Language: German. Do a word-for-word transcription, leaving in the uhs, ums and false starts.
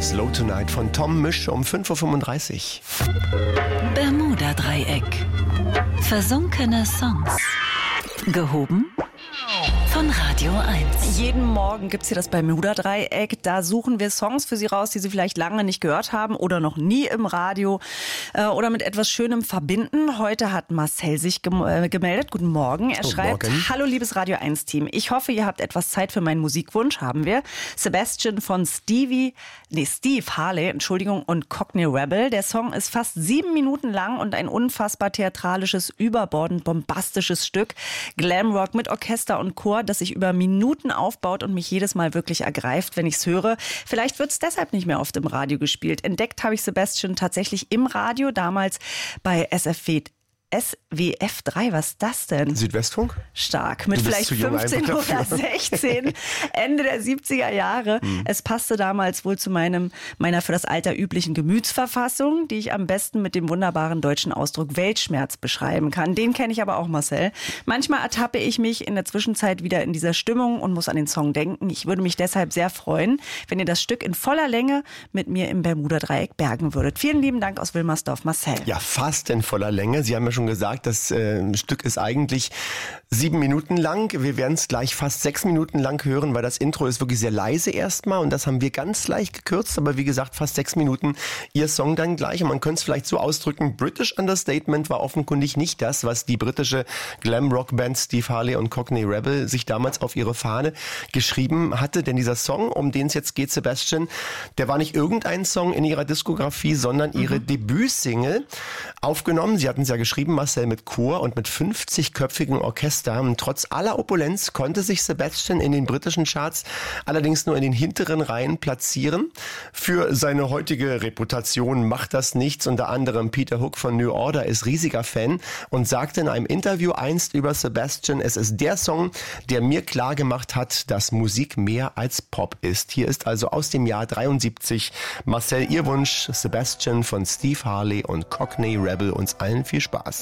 Slow Tonight von Tom Misch um fünf Uhr fünfunddreißig. Bermuda-Dreieck. Versunkene Songs. Gehoben von Radio eins. Jeden Morgen gibt's hier das Bermuda-Dreieck. Da suchen wir Songs für Sie raus, die Sie vielleicht lange nicht gehört haben oder noch nie im Radio äh, oder mit etwas Schönem verbinden. Heute hat Marcel sich gem- äh, gemeldet. Guten Morgen. Er Guten schreibt, Morgen. Hallo liebes Radio eins Team. Ich hoffe, ihr habt etwas Zeit für meinen Musikwunsch. Haben wir. Sebastian von Stevie, nee, Steve Harley, Entschuldigung, und Cockney Rebel. Der Song ist fast sieben Minuten lang und ein unfassbar theatralisches, überbordend bombastisches Stück. Glamrock mit Orchester und Chor, das sich über Minuten aufbaut und mich jedes Mal wirklich ergreift, wenn ich es höre. Vielleicht wird es deshalb nicht mehr oft im Radio gespielt. Entdeckt habe ich Sebastian tatsächlich im Radio, damals bei S F W. S W F drei, was ist das denn? Südwestfunk? Stark, mit Du bist vielleicht zu jung fünfzehn einfach oder dafür. sechzehn, Ende der siebziger Jahre. Mhm. Es passte damals wohl zu meinem, meiner für das Alter üblichen Gemütsverfassung, die ich am besten mit dem wunderbaren deutschen Ausdruck Weltschmerz beschreiben kann. Den kenne ich aber auch, Marcel. Manchmal ertappe ich mich in der Zwischenzeit wieder in dieser Stimmung und muss an den Song denken. Ich würde mich deshalb sehr freuen, wenn ihr das Stück in voller Länge mit mir im Bermuda-Dreieck bergen würdet. Vielen lieben Dank aus Wilmersdorf, Marcel. Ja, fast in voller Länge. Sie haben ja schon gesagt, das äh, Stück ist eigentlich sieben Minuten lang. Wir werden es gleich fast sechs Minuten lang hören, weil das Intro ist wirklich sehr leise erstmal und das haben wir ganz leicht gekürzt, aber wie gesagt, fast sechs Minuten. Ihr Song dann gleich und man könnte es vielleicht so ausdrücken, British Understatement war offenkundig nicht das, was die britische Glam-Rock-Band Steve Harley und Cockney Rebel sich damals auf ihre Fahne geschrieben hatte, denn dieser Song, um den es jetzt geht, Sebastian, der war nicht irgendein Song in ihrer Diskografie, sondern ihre mhm. Debütsingle, aufgenommen. Sie hatten es ja geschrieben, Marcel, mit Chor und mit fünfzigköpfigem Orchester. Und trotz aller Opulenz konnte sich Sebastian in den britischen Charts allerdings nur in den hinteren Reihen platzieren. Für seine heutige Reputation macht das nichts. Unter anderem Peter Hook von New Order ist riesiger Fan und sagte in einem Interview einst über Sebastian, es ist der Song, der mir klar gemacht hat, dass Musik mehr als Pop ist. Hier ist also aus dem Jahr dreiundsiebzig Marcel, Ihr Wunsch, Sebastian von Steve Harley und Cockney Rebel. Uns allen viel Spaß.